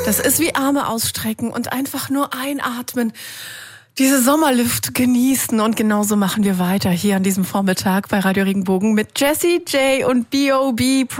Das ist wie Arme ausstrecken und einfach nur einatmen. Diese Sommerluft genießen und genauso machen wir weiter hier an diesem Vormittag bei Radio Regenbogen mit Jessie J und B.O.B.